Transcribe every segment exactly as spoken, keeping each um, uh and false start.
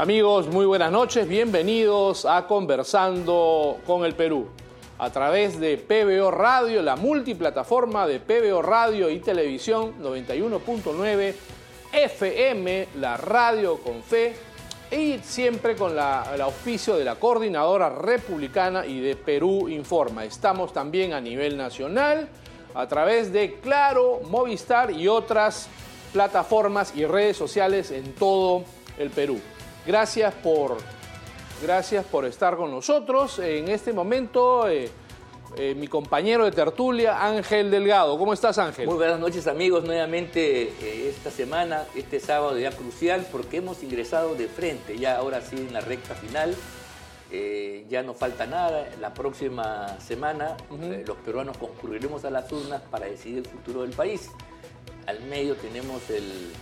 Amigos, muy buenas noches, bienvenidos a Conversando con el Perú. A través de P B O Radio, la multiplataforma de P B O Radio y Televisión noventa y uno punto nueve F M, la radio con fe, y siempre con la, el auspicio de la Coordinadora Republicana y de Perú Informa. Estamos también a nivel nacional a través de Claro, Movistar y otras plataformas y redes sociales en todo el Perú. Gracias por, gracias por estar con nosotros. En este momento, eh, eh, mi compañero de tertulia, Ángel Delgado. ¿Cómo estás, Ángel? Muy buenas noches, amigos. Nuevamente eh, esta semana, este sábado ya crucial, porque hemos ingresado de frente, ya ahora sí en la recta final. Eh, ya no falta nada. La próxima semana uh-huh. eh, los peruanos concurriremos a las urnas para decidir el futuro del país. Al medio tenemos el,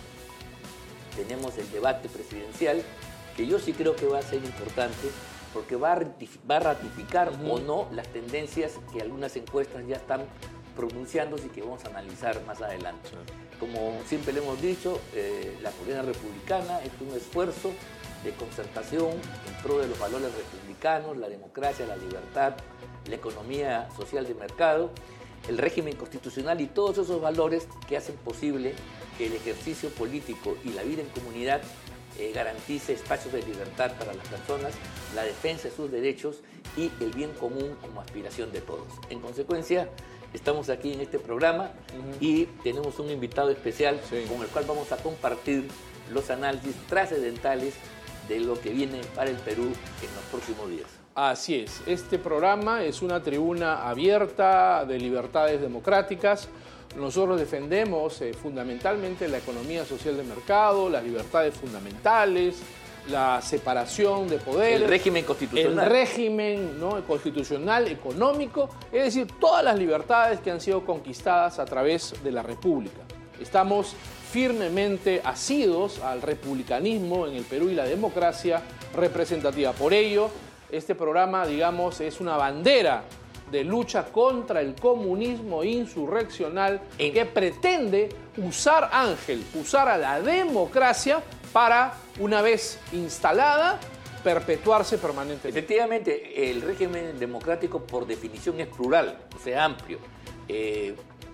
tenemos el debate presidencial, que yo sí creo que va a ser importante, porque va a ratificar, va a ratificar uh-huh. o no las tendencias que algunas encuestas ya están pronunciándose y que vamos a analizar más adelante. Uh-huh. Como siempre le hemos dicho, eh, la Coordinadora Republicana es un esfuerzo de concertación en pro de los valores republicanos, la democracia, la libertad, la economía social de mercado, el régimen constitucional y todos esos valores que hacen posible que el ejercicio político y la vida en comunidad eh, garantice espacios de libertad para las personas, la defensa de sus derechos y el bien común como aspiración de todos. En consecuencia, estamos aquí en este programa uh-huh. y tenemos un invitado especial sí. con el cual vamos a compartir los análisis trascendentales de lo que viene para el Perú en los próximos días. Así es, este programa es una tribuna abierta de libertades democráticas. Nosotros defendemos eh, fundamentalmente la economía social de mercado, las libertades fundamentales, la separación de poderes. El régimen constitucional. El régimen ¿no? constitucional, económico, es decir, todas las libertades que han sido conquistadas a través de la República. Estamos firmemente asidos al republicanismo en el Perú y la democracia representativa. Por ello, este programa, digamos, es una bandera de lucha contra el comunismo insurreccional en... que pretende usar, Ángel, usar a la democracia para, una vez instalada, perpetuarse permanentemente. Efectivamente, el régimen democrático por definición es plural, o sea, amplio. Eh,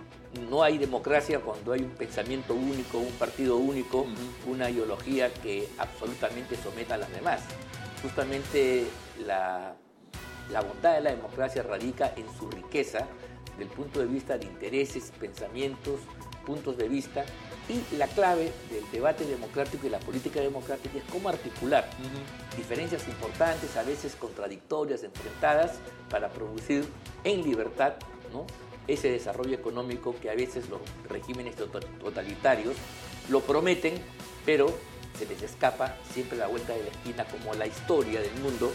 no hay democracia cuando hay un pensamiento único, un partido único, uh-huh. una ideología que absolutamente someta a las demás. Justamente la, la bondad de la democracia radica en su riqueza del punto de vista de intereses, pensamientos, puntos de vista, y la clave del debate democrático y la política democrática es cómo articular uh-huh. diferencias importantes, a veces contradictorias, enfrentadas, para producir en libertad, ¿no?, ese desarrollo económico que a veces los regímenes totalitarios lo prometen, pero se les escapa siempre la vuelta de la esquina, como la historia del mundo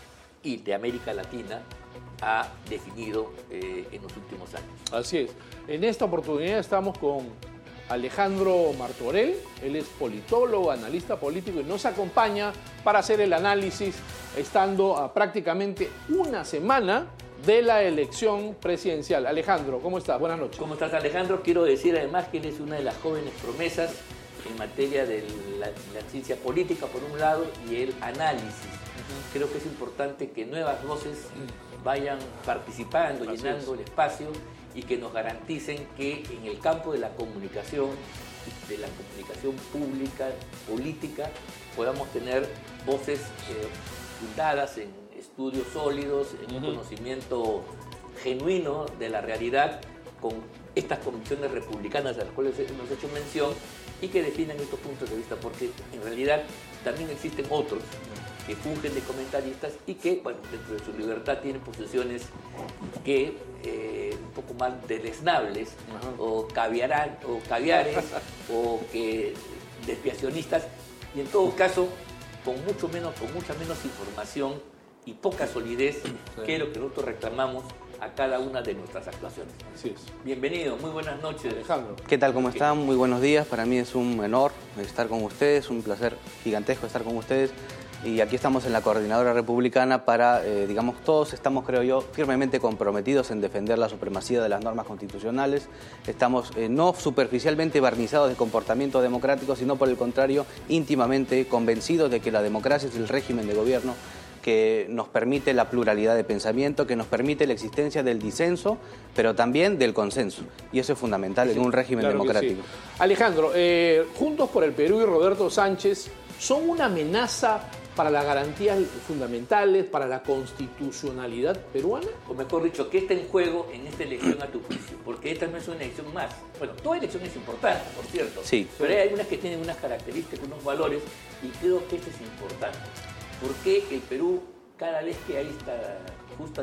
y de América Latina ha definido eh, en los últimos años. Así es. En esta oportunidad estamos con Alejandro Martorell. Él es politólogo, analista político y nos acompaña para hacer el análisis estando a prácticamente una semana de la elección presidencial. Alejandro, ¿cómo estás? Buenas noches. ¿Cómo estás, Alejandro? Quiero decir además que él es una de las jóvenes promesas en materia de la, la ciencia política, por un lado, y el análisis. Uh-huh. Creo que es importante que nuevas voces vayan participando, Así llenando es. el espacio y que nos garanticen que en el campo de la comunicación, de la comunicación pública, política, podamos tener voces eh, fundadas en estudios sólidos, en un uh-huh. conocimiento genuino de la realidad, con estas convicciones republicanas a las cuales hemos hecho mención y que definan estos puntos de vista, porque en realidad también existen otros que fungen de comentaristas y que, bueno, dentro de su libertad tienen posiciones que eh, un poco más deleznables uh-huh. o, caviarán, o caviares o que desviacionistas, y en todo caso con mucho menos, con mucha menos información y poca solidez, sí. que es lo que nosotros reclamamos a cada una de nuestras actuaciones. Así es. Bienvenido, muy buenas noches, Alejandro. ¿Qué tal? ¿Cómo están? Muy buenos días. Para mí es un honor estar con ustedes, un placer gigantesco estar con ustedes y aquí estamos en la Coordinadora Republicana para, eh, digamos, todos estamos, creo yo, firmemente comprometidos en defender la supremacía de las normas constitucionales. Estamos eh, no superficialmente barnizados de comportamiento democrático, sino por el contrario, íntimamente convencidos de que la democracia es el régimen de gobierno que nos permite la pluralidad de pensamiento, que nos permite la existencia del disenso, pero también del consenso. Y eso es fundamental sí, en un régimen claro democrático. Sí. Alejandro, eh, Juntos por el Perú y Roberto Sánchez son una amenaza para las garantías fundamentales, para la constitucionalidad peruana. O mejor dicho, ¿qué está en juego en esta elección a tu juicio? Porque esta no es una elección más. Bueno, toda elección es importante, por cierto. Sí. Pero hay unas que tienen unas características, unos valores, y creo que esta es importante. ¿Por qué el Perú, cada vez que hay esta justa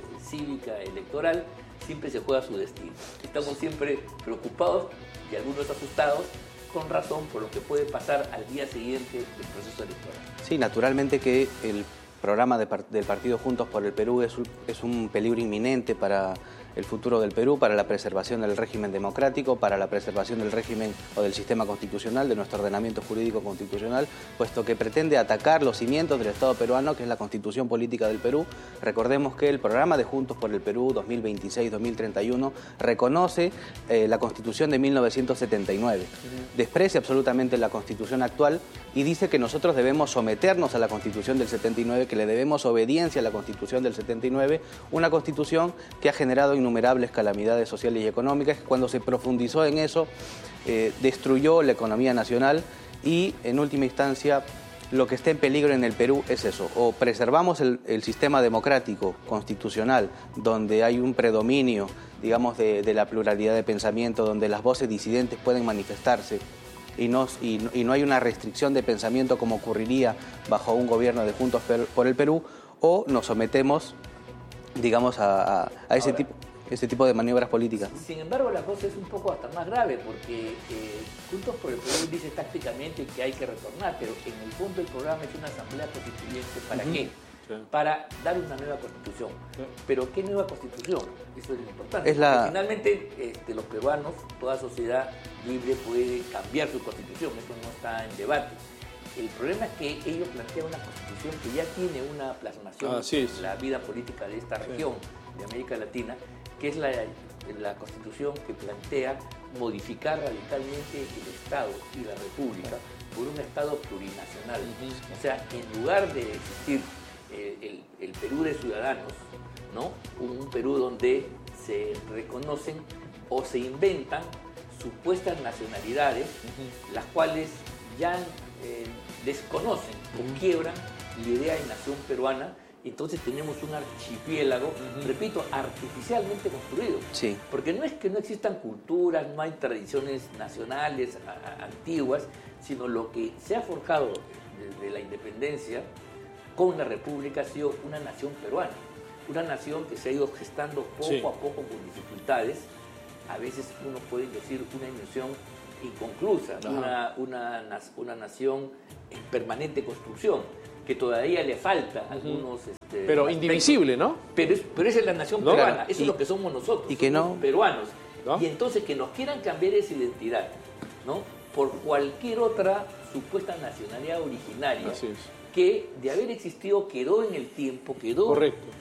cívica electoral, siempre se juega su destino? Estamos siempre preocupados y algunos asustados, con razón, por lo que puede pasar al día siguiente del proceso electoral. Sí, naturalmente que el programa de par del Partido Juntos por el Perú es un, es un peligro inminente para el futuro del Perú, para la preservación del régimen democrático, para la preservación del régimen o del sistema constitucional, de nuestro ordenamiento jurídico constitucional, puesto que pretende atacar los cimientos del Estado peruano, que es la Constitución Política del Perú. Recordemos que el programa de Juntos por el Perú dos mil veintiséis dos mil treinta y uno reconoce eh, la Constitución de mil novecientos setenta y nueve, uh-huh. desprecia absolutamente la Constitución actual y dice que nosotros debemos someternos a la Constitución del setenta y nueve, que le debemos obediencia a la Constitución del setenta y nueve, una Constitución que ha generado innumerables calamidades sociales y económicas. Cuando se profundizó en eso, eh, destruyó la economía nacional y, en última instancia, lo que está en peligro en el Perú es eso: o preservamos el, el sistema democrático, constitucional, donde hay un predominio, digamos, de, de la pluralidad de pensamiento, donde las voces disidentes pueden manifestarse, y no, y, y no hay una restricción de pensamiento como ocurriría bajo un gobierno de Juntos por el Perú, o nos sometemos, digamos, a, a, a ese, tipo, ese tipo de maniobras políticas. Sin embargo, la cosa es un poco hasta más grave, porque eh, Juntos por el Perú dice tácticamente que hay que retornar, pero en el fondo el programa es una asamblea constituyente. ¿Para uh-huh. qué? Sí. Para dar una nueva constitución. Sí. Pero ¿qué nueva constitución? Eso es lo importante. Es la... Finalmente, este, los peruanos, toda sociedad libre puede cambiar su constitución, eso no está en debate. El problema es que ellos plantean una constitución que ya tiene una plasmación ah, sí, sí. en la vida política de esta región, sí. de América Latina, que es la, la constitución que plantea modificar radicalmente el Estado y la República por un Estado plurinacional. Uh-huh. O sea, en lugar de existir el, el, el Perú de ciudadanos, ¿no? Un, un Perú donde se reconocen o se inventan supuestas nacionalidades, uh-huh. las cuales ya eh, desconocen uh-huh. o quiebran la idea de nación peruana. Entonces tenemos un archipiélago, uh-huh. repito, artificialmente construido. Sí. Porque no es que no existan culturas, no hay tradiciones nacionales a, a, antiguas, sino lo que se ha forjado desde la independencia con la República ha sido una nación peruana. Una nación que se ha ido gestando poco sí. a poco con dificultades. A veces uno puede decir una nación inconclusa, una, una, una nación en permanente construcción, que todavía le falta uh-huh. algunos... Este, pero aspectos. Indivisible, ¿no? Pero, es, pero esa es la nación ¿no? peruana, eso y, es lo que somos nosotros, y que somos no, peruanos. ¿no? Y entonces que nos quieran cambiar esa identidad, ¿no? Por cualquier otra supuesta nacionalidad originaria, que de haber existido quedó en el tiempo, quedó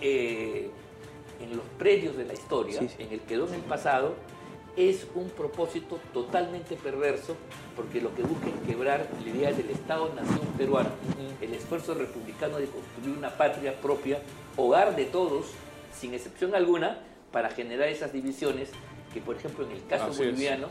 eh, en los predios de la historia, sí, sí. en el quedó en el pasado, es un propósito totalmente perverso, porque lo que busca es quebrar la idea del Estado-nación peruano, uh-huh. el esfuerzo republicano de construir una patria propia, hogar de todos, sin excepción alguna, para generar esas divisiones que, por ejemplo, en el caso Así boliviano,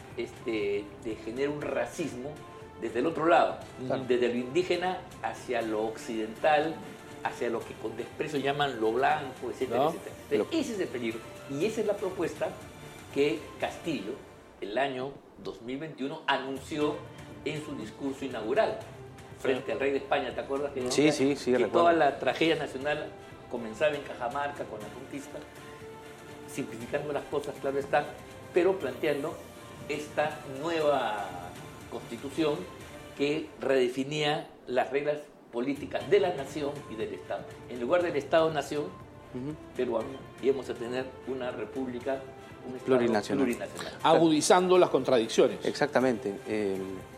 este, de genera un racismo desde el otro lado, uh-huh. desde lo indígena hacia lo occidental, hacia lo que con desprecio llaman lo blanco, etcétera, ¿no? etcétera. Entonces, lo... Ese es el peligro. Y esa es la propuesta que Castillo, el año dos mil veintiuno, anunció en su discurso inaugural frente al rey de España. ¿Te acuerdas? Que, sí, sí, sí, que recuerdo. Toda la tragedia nacional comenzaba en Cajamarca con la conquista, simplificando las cosas, claro está, pero planteando esta nueva constitución que redefinía las reglas políticas de la nación y del Estado. En lugar del Estado-nación uh-huh. peruano, íbamos a tener una república un plurinacional. plurinacional. Agudizando las contradicciones. Exactamente. Eh,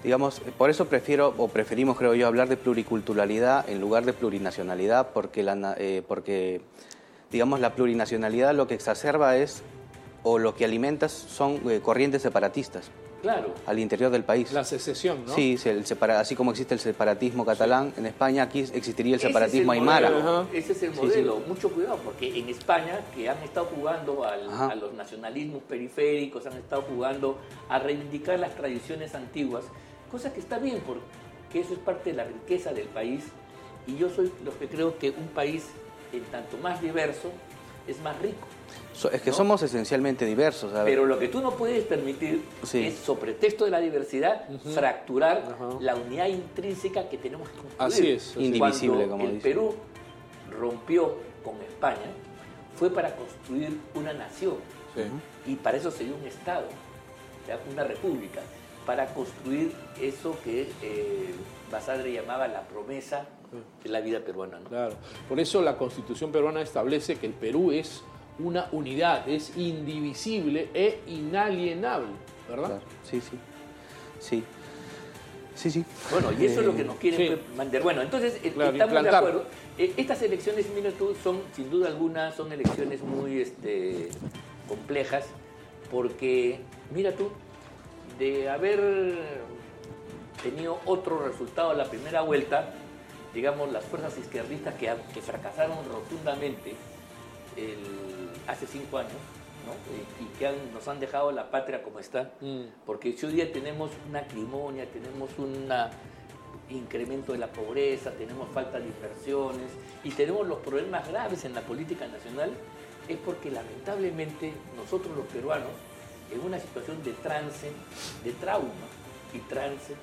Digamos, por eso prefiero, o preferimos, creo yo, hablar de pluriculturalidad en lugar de plurinacionalidad, porque, la, eh, porque digamos, la plurinacionalidad lo que exacerba es, o lo que alimenta son eh, corrientes separatistas. Claro. Al interior del país. La secesión, ¿no? Sí, el separa, así como existe el separatismo catalán, sí. En España aquí existiría el ese separatismo es el aymara. Modelo, ese es el modelo. Sí, sí. Mucho cuidado, porque en España, que han estado jugando al, a los nacionalismos periféricos, han estado jugando a reivindicar las tradiciones antiguas, cosa que está bien, porque eso es parte de la riqueza del país. Y yo soy lo que creo que un país, en tanto más diverso, es más rico. Es que ¿no? somos esencialmente diversos. ¿sabes? Pero lo que tú no puedes permitir sí. es, sobre pretexto de la diversidad, uh-huh. fracturar uh-huh. la unidad intrínseca que tenemos que construir. Así es. Así indivisible, Cuando como el dice. Perú rompió con España, fue para construir una nación. Sí. Y para eso se dio un Estado, una república, para construir eso que eh, Basadre llamaba la promesa de la vida peruana, ¿no? Claro. Por eso la Constitución peruana establece que el Perú es una unidad, es indivisible e inalienable, ¿verdad? Claro. Sí, sí. Sí. Sí, sí. Bueno, y eso eh, es lo que nos quieren sí. mandar. Bueno, entonces claro, estamos implantar. de acuerdo. Eh, estas elecciones, mira tú, son, sin duda alguna, son elecciones muy este, complejas, porque, mira tú, de haber tenido otro resultado en la primera vuelta, digamos, las fuerzas izquierdistas que, que fracasaron rotundamente el, hace cinco años, ¿no? y, y que han, nos han dejado la patria como está, mm. porque si hoy día tenemos una acrimonia, tenemos un incremento de la pobreza, tenemos falta de inversiones y tenemos los problemas graves en la política nacional, es porque lamentablemente nosotros los peruanos, en una situación de trance, de trauma y trance,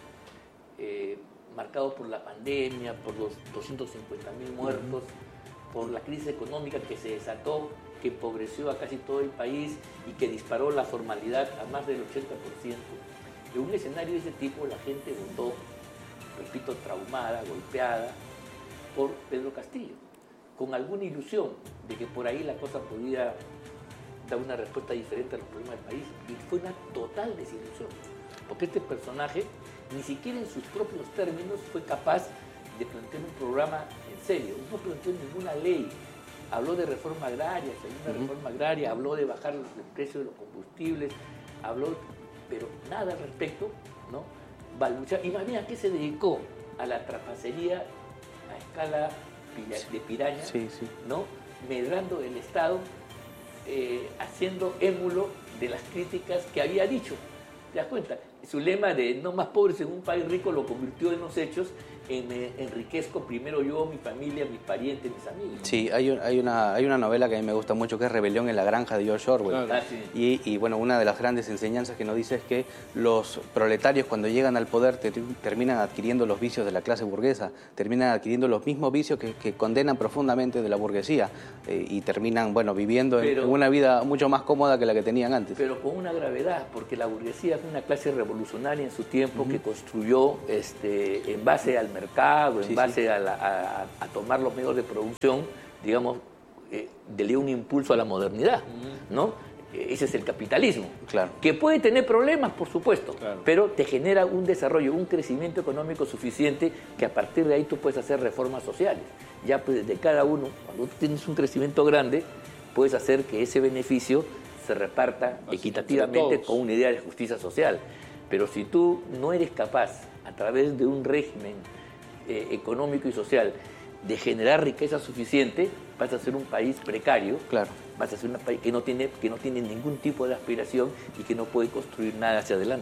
eh, marcado por la pandemia, por los doscientos cincuenta mil muertos, uh-huh. por la crisis económica que se desató, que empobreció a casi todo el país y que disparó la formalidad a más del ochenta por ciento. En un escenario de ese tipo la gente votó, repito, traumada, golpeada por Pedro Castillo, con alguna ilusión de que por ahí la cosa podía dar una respuesta diferente a los problemas del país, y fue una total desilusión, porque este personaje ni siquiera en sus propios términos fue capaz de plantear un programa en serio, no planteó ninguna ley, habló de reforma agraria, segunda uh-huh. reforma agraria, habló de bajar el precio de los combustibles, habló, pero nada al respecto, ¿no? Va a luchar, y más bien, ¿a qué se dedicó? A la trapacería a escala de piraña, sí, sí. ¿no? Medrando el Estado, eh, haciendo émulo de las críticas que había dicho. ¿Te das cuenta? Su lema de no más pobres en un país rico lo convirtió en los hechos en me enriquezco primero yo, mi familia, mis parientes, mis amigos. Sí, hay, un, hay, una, hay una novela que a mí me gusta mucho que es Rebelión en la Granja de George Orwell. Claro. Ah, sí. y, y bueno, una de las grandes enseñanzas que nos dice es que los proletarios cuando llegan al poder te, terminan adquiriendo los vicios de la clase burguesa, terminan adquiriendo los mismos vicios que, que condenan profundamente de la burguesía eh, y terminan, bueno, viviendo pero, en una vida mucho más cómoda que la que tenían antes. Pero con una gravedad, porque la burguesía fue una clase revolucionaria en su tiempo uh-huh. que construyó este, en base al mercado, en sí, base sí. A, la, a, a tomar los medios de producción, digamos, eh, le dio un impulso a la modernidad, uh-huh. ¿no? Ese es el capitalismo, claro. que puede tener problemas, por supuesto, claro. pero te genera un desarrollo, un crecimiento económico suficiente que a partir de ahí tú puedes hacer reformas sociales. Ya pues, de cada uno, cuando tú tienes un crecimiento grande, puedes hacer que ese beneficio se reparta así, equitativamente con una idea de justicia social. Pero si tú no eres capaz, a través de un régimen eh, económico y social, de generar riqueza suficiente, vas a ser un país precario, claro. vas a ser un país que no tiene, que no tiene ningún tipo de aspiración y que no puede construir nada hacia adelante.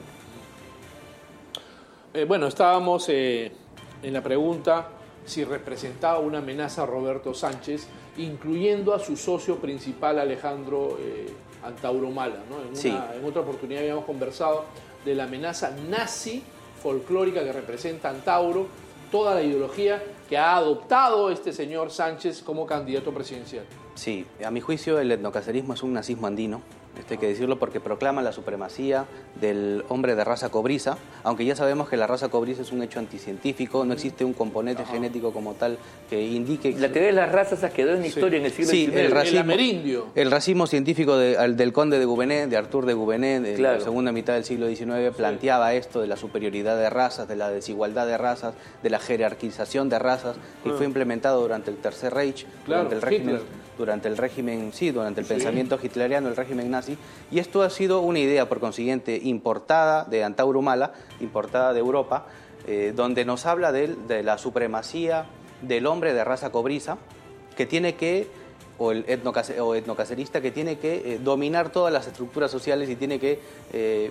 Eh, bueno, estábamos eh, en la pregunta si representaba una amenaza a Roberto Sánchez, incluyendo a su socio principal, Alejandro eh, Antauro Humala, ¿no? En, una, sí. en otra oportunidad habíamos conversado de la amenaza nazi folclórica que representa Antauro, toda la ideología que ha adoptado este señor Sánchez como candidato presidencial. Sí, a mi juicio el etnocacerismo es un nazismo andino, Esto hay que decirlo porque proclama la supremacía del hombre de raza cobriza, aunque ya sabemos que la raza cobriza es un hecho anticientífico, no existe un componente Ajá. genético como tal que indique... La teoría de las razas se quedó en la historia sí. en el siglo sí, diecinueve. El racismo, el amerindio. El racismo científico de, del conde de Gouvenet, de Artur de Gouvenet, de claro. la segunda mitad del siglo diecinueve, planteaba sí. esto de la superioridad de razas, de la desigualdad de razas, de la jerarquización de razas, que ah. fue implementado durante el Tercer Reich, claro, durante el régimen, durante el régimen, sí, durante el sí. pensamiento hitleriano, el régimen nazi, y esto ha sido una idea, por consiguiente, importada de Antauro Humala, importada de Europa, eh, donde nos habla de, de la supremacía del hombre de raza cobriza, que tiene que, o el etnocace, o etnocacerista, que tiene que eh, dominar todas las estructuras sociales y tiene que eh,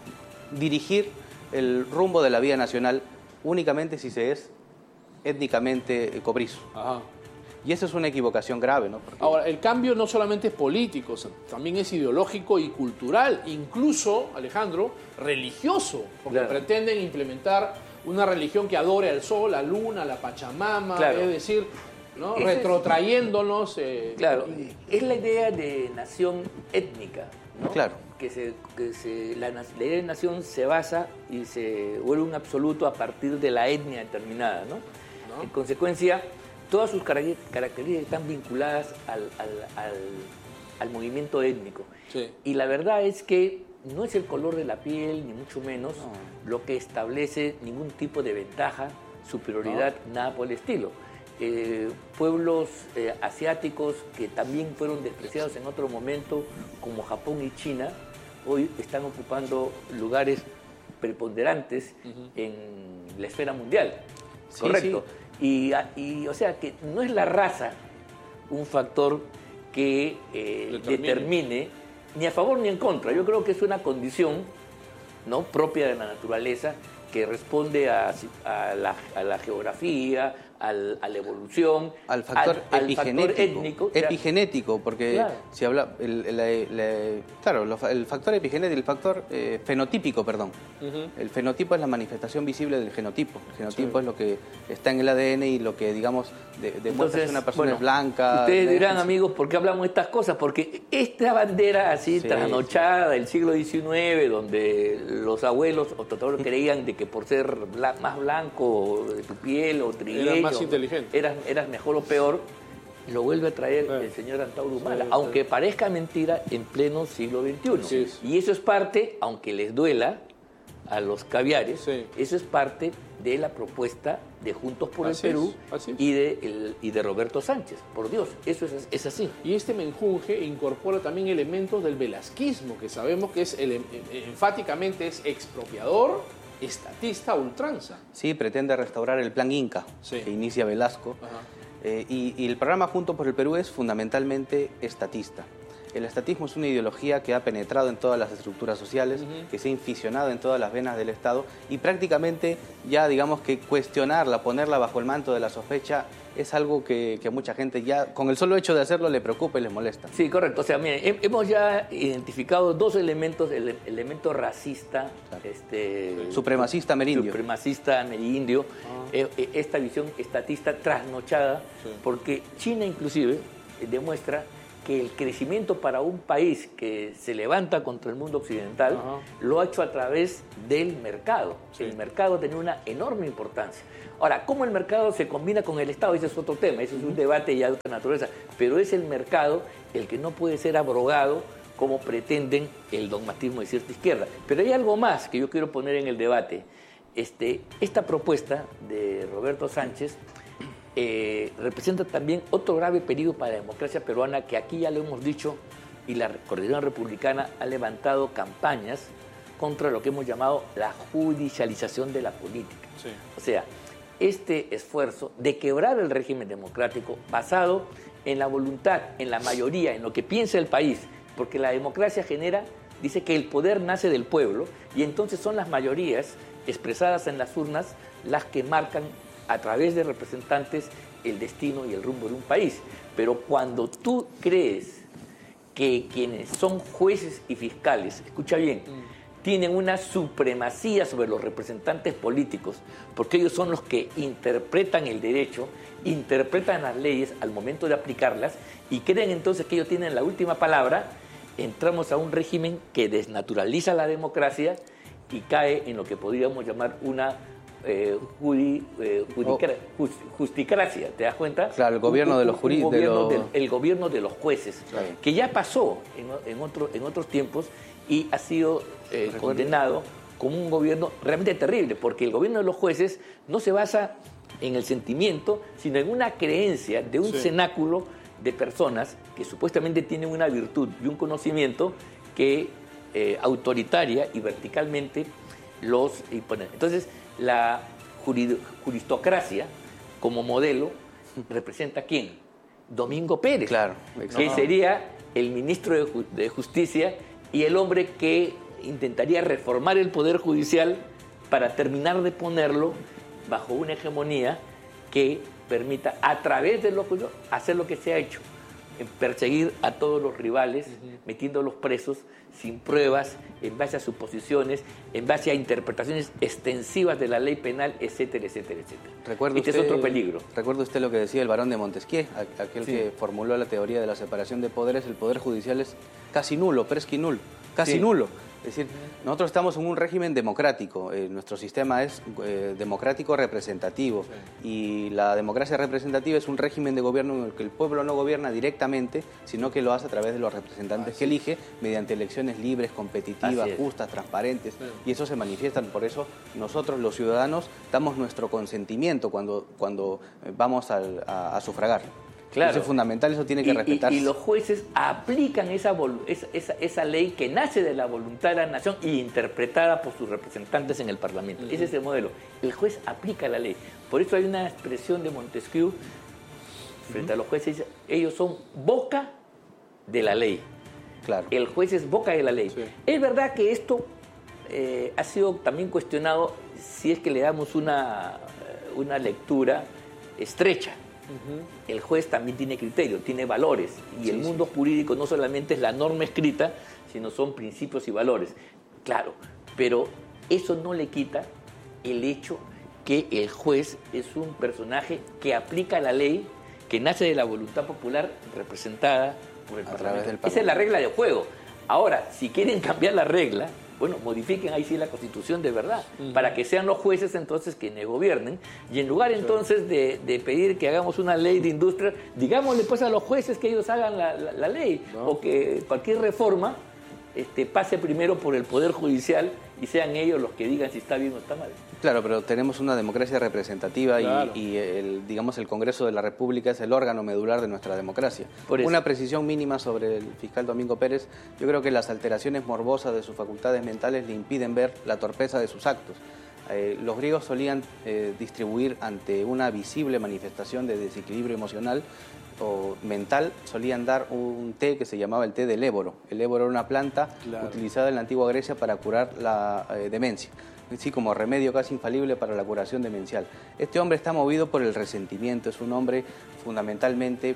dirigir el rumbo de la vida nacional únicamente si se es étnicamente cobrizo. Ajá. Y eso es una equivocación grave, ¿no? Porque... Ahora, el cambio no solamente es político, también es ideológico y cultural, incluso, Alejandro, religioso, porque claro. pretenden implementar una religión que adore al sol, la luna, la Pachamama, claro. es decir, ¿no? retrotrayéndonos... Eh, claro, y... es la idea de nación étnica, ¿no? Claro. Que, se, que se, la, la idea de nación se basa y se vuelve un absoluto a partir de la etnia determinada, ¿no? ¿No? En consecuencia... todas sus características están vinculadas al, al, al, al movimiento étnico. Sí. Y la verdad es que no es el color de la piel, ni mucho menos, no. lo que establece ningún tipo de ventaja, superioridad, no. nada por el estilo. Eh, pueblos eh, asiáticos que también fueron despreciados en otro momento, como Japón y China, hoy están ocupando lugares preponderantes uh-huh. en la esfera mundial. Sí, ¿correcto? Sí. Y, y, o sea, que no es la raza un factor que eh, determine. determine ni a favor ni en contra. Yo creo que es una condición, ¿no?, propia de la naturaleza que responde a, a, la, a la geografía, al, a la evolución, al factor al, epigenético, al factor étnico. Epigenético, porque claro. si habla, el, el, el, el, claro, el factor epigenético, el factor eh, fenotípico, perdón. Uh-huh. El fenotipo es la manifestación visible del genotipo. El genotipo sí. es lo que está en el A D N y lo que, digamos, de, demuestra que una persona bueno, es blanca. Ustedes dirán, amigos, ¿por qué hablamos de estas cosas? Porque esta bandera así sí, trasnochada sí. del siglo diecinueve, donde los abuelos o totales creían de que por ser bla, más blanco de tu piel o trigueño, más inteligente. Eras, eras mejor o peor, lo vuelve a traer sí. el señor Antauro Humala, sí, aunque sí. parezca mentira en pleno siglo veintiuno. Sí, sí. Y eso es parte, aunque les duela a los caviares, sí. eso es parte de la propuesta de Juntos por así el Perú es, es. Y, de el, y de Roberto Sánchez. Por Dios, eso es, es así. Y este menjunje incorpora también elementos del velasquismo, que sabemos que es el, enfáticamente es expropiador, estatista, ultranza. Sí, pretende restaurar el plan Inca, sí. que inicia Velasco. Eh, y, y el programa Juntos por el Perú es fundamentalmente estatista. El estatismo es una ideología que ha penetrado en todas las estructuras sociales, uh-huh. que se ha inficionado en todas las venas del Estado y prácticamente ya digamos que cuestionarla, ponerla bajo el manto de la sospecha es algo que, que a mucha gente ya, con el solo hecho de hacerlo, le preocupa y les molesta. Sí, correcto. O sea, miren, hemos ya identificado dos elementos, el elemento racista, claro. este, supremacista amerindio. Supremacista amerindio, ah. eh, esta visión estatista trasnochada, sí. porque China inclusive demuestra que el crecimiento para un país que se levanta contra el mundo occidental Ajá. lo ha hecho a través del mercado. Sí. El mercado tiene una enorme importancia. Ahora, ¿cómo el mercado se combina con el Estado? Ese es otro tema, ese es un debate ya de otra naturaleza. Pero es el mercado el que no puede ser abrogado como pretenden el dogmatismo de cierta izquierda. Pero hay algo más que yo quiero poner en el debate. Este, esta propuesta de Roberto Sánchez Eh, representa también otro grave peligro para la democracia peruana, que aquí ya lo hemos dicho, y la Coordinación Republicana ha levantado campañas contra lo que hemos llamado la judicialización de la política. Sí. O sea, este esfuerzo de quebrar el régimen democrático basado en la voluntad, en la mayoría, en lo que piensa el país, porque la democracia genera, dice que el poder nace del pueblo, y entonces son las mayorías expresadas en las urnas las que marcan a través de representantes el destino y el rumbo de un país. Pero cuando tú crees que quienes son jueces y fiscales, escucha bien, mm. tienen una supremacía sobre los representantes políticos, porque ellos son los que interpretan el derecho, interpretan las leyes al momento de aplicarlas y creen entonces que ellos tienen la última palabra, entramos a un régimen que desnaturaliza la democracia y cae en lo que podríamos llamar una eh, judi, eh, judicra, just, justicracia, ¿te das cuenta? Claro, el gobierno un, de los juristas. Los... El gobierno de los jueces, claro. Que ya pasó en, en, otro, en otros tiempos y ha sido eh, condenado como un gobierno realmente terrible, porque el gobierno de los jueces no se basa en el sentimiento, sino en una creencia de un sí. cenáculo de personas que supuestamente tienen una virtud y un conocimiento que eh, autoritaria y verticalmente los imponen. Entonces, la jurid, juristocracia como modelo representa ¿a quién? Domingo Pérez, claro, que sería el ministro de, de Justicia y el hombre que intentaría reformar el Poder Judicial para terminar de ponerlo bajo una hegemonía que permita, a través de lo que hacer lo que se ha hecho, perseguir a todos los rivales, uh-huh. metiéndolos presos sin pruebas, en base a suposiciones, en base a interpretaciones extensivas de la ley penal, etcétera, etcétera, etcétera. ¿Recuerda este usted, es otro peligro. ¿Recuerda usted lo que decía el barón de Montesquieu, aquel sí. que formuló la teoría de la separación de poderes? El poder judicial es casi nulo, presque nulo, casi sí. nulo. Es decir, nosotros estamos en un régimen democrático, eh, nuestro sistema es eh, democrático representativo sí. y la democracia representativa es un régimen de gobierno en el que el pueblo no gobierna directamente, sino que lo hace a través de los representantes Así que elige mediante elecciones libres, competitivas, justas, transparentes sí. y eso se manifiesta, por eso nosotros los ciudadanos damos nuestro consentimiento cuando, cuando vamos al, a, a sufragar. Claro. Eso es fundamental, eso tiene que y, respetarse. Y, y los jueces aplican esa, esa, esa, esa ley que nace de la voluntad de la nación y interpretada por sus representantes en el Parlamento. Uh-huh. Ese es el modelo. El juez aplica la ley. Por eso hay una expresión de Montesquieu frente uh-huh. a los jueces, ellos son boca de la ley. Claro. El juez es boca de la ley. Sí. Es verdad que esto eh, ha sido también cuestionado si es que le damos una, una lectura estrecha. Uh-huh. El juez también tiene criterio, tiene valores y sí, el mundo sí. jurídico no solamente es la norma escrita, sino son principios y valores. Claro, pero eso no le quita el hecho que el juez es un personaje que aplica la ley, que nace de la voluntad popular representada por el A Parlamento. través del Parlamento. Esa es la regla de juego. Ahora, si quieren cambiar la regla, bueno, modifiquen ahí sí la Constitución de verdad, uh-huh. para que sean los jueces entonces quienes gobiernen, y en lugar entonces de, de pedir que hagamos una ley de industria, digámosle pues a los jueces que ellos hagan la, la, la ley, no. o que cualquier reforma este, pase primero por el Poder Judicial y sean ellos los que digan si está bien o está mal. Claro, pero tenemos una democracia representativa claro. y, y el, digamos, el Congreso de la República es el órgano medular de nuestra democracia. Una precisión mínima sobre el fiscal Domingo Pérez, yo creo que las alteraciones morbosas de sus facultades mentales le impiden ver la torpeza de sus actos. Eh, los griegos solían eh, distribuir ante una visible manifestación de desequilibrio emocional o mental, solían dar un té que se llamaba el té del éboro. El éboro era una planta claro. utilizada en la antigua Grecia para curar la eh, demencia, así como remedio casi infalible para la curación demencial. Este hombre está movido por el resentimiento, es un hombre fundamentalmente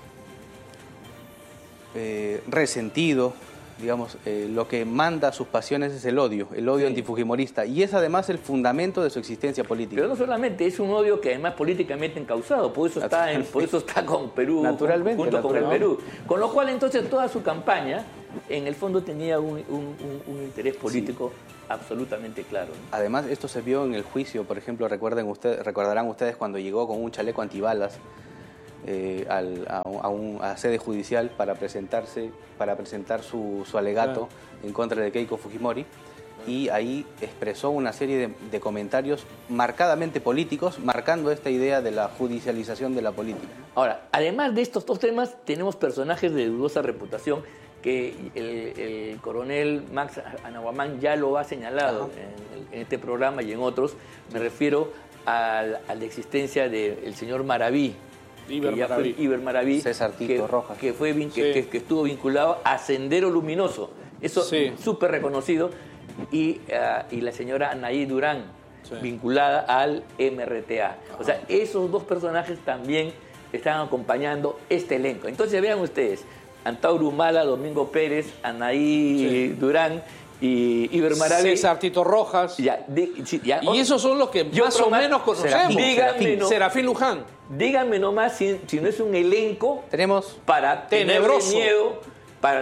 eh, resentido. Digamos, eh, lo que manda sus pasiones es el odio, el odio sí. antifujimorista, y es además el fundamento de su existencia política. Pero no solamente, es un odio que además políticamente encausado, por eso está, en, por eso está con Perú, naturalmente, junto naturalmente. con el Perú. Con lo cual entonces toda su campaña, en el fondo tenía un, un, un, un interés político sí. absolutamente claro, ¿no? Además, esto se vio en el juicio, por ejemplo, recuerden ustedes, recordarán ustedes cuando llegó con un chaleco antibalas, Eh, al, a, a, un, a sede judicial para presentarse para presentar su, su alegato claro. en contra de Keiko Fujimori y ahí expresó una serie de, de comentarios marcadamente políticos, marcando esta idea de la judicialización de la política. Ahora, además de estos dos temas, tenemos personajes de dudosa reputación que el, el coronel Max Anahuamán ya lo ha señalado en, en este programa y en otros. Me refiero a, a la existencia del señor Maraví, Iber que Maraví. Iber Maraví, César Tito que, Rojas. que, fue, que, sí. que, que estuvo vinculado a Sendero Luminoso. Eso sí. súper reconocido. Y, uh, y la señora Anaí Durán, sí. vinculada al M R T A. Ajá. O sea, esos dos personajes también están acompañando este elenco. Entonces vean ustedes, Antauro Humala, Domingo Pérez, Anaí sí. Durán y Iber Maraví. César Tito Rojas. Ya, de, ya, y esos son los que más o menos conocemos. Serafín, Serafín, no, Serafín Luján. Díganme nomás si, si no es un elenco tenemos para tenebroso tenerle miedo, para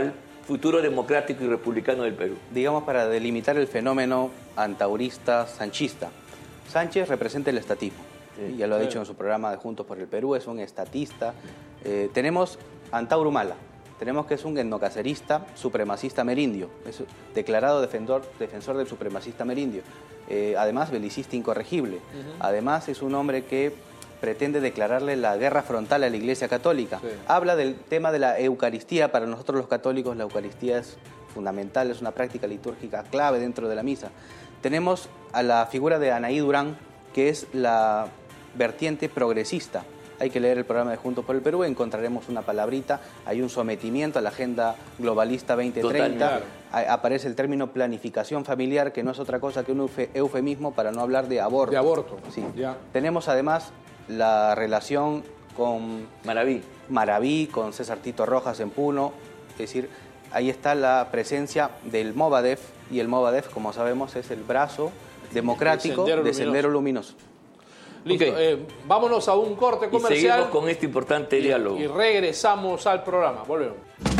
futuro democrático y republicano del Perú? Digamos, para delimitar el fenómeno antaurista sanchista. Sánchez representa el estatismo, sí, ya lo ha sí. dicho en su programa de Juntos por el Perú, es un estatista. Eh, tenemos Antauro Humala, tenemos que es un etnocacerista supremacista merindio, es declarado defensor, defensor del supremacista merindio. Eh, además, belicista incorregible. Uh-huh. Además, es un hombre que pretende declararle la guerra frontal a la Iglesia Católica. Sí. Habla del tema de la Eucaristía. Para nosotros los católicos la Eucaristía es fundamental, es una práctica litúrgica clave dentro de la misa. Tenemos a la figura de Anaí Durán, que es la vertiente progresista. Hay que leer el programa de Juntos por el Perú, encontraremos una palabrita, hay un sometimiento a la agenda globalista veinte treinta, Total, claro. aparece el término planificación familiar, que no es otra cosa que un eufemismo para no hablar de aborto. De aborto. Sí. Ya. Tenemos además la relación con Maraví. Maraví, con César Tito Rojas en Puno, es decir, ahí está la presencia del Movadef, y el Movadef, como sabemos, es el brazo democrático de Sendero, Sendero Luminoso. Listo, okay. eh, vámonos a un corte comercial. Y seguimos con este importante y, diálogo. Y regresamos al programa. Volvemos.